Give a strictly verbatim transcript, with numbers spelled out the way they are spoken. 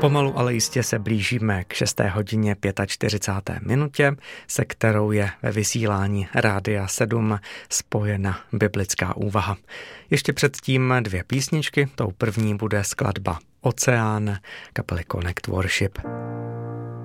Pomalu, ale jistě se blížíme k šesté hodině čtyřicáté páté minutě, se kterou je ve vysílání Rádia sedm spojena biblická úvaha. Ještě předtím dvě písničky, tou první bude skladba Oceán kapely Connect Worship.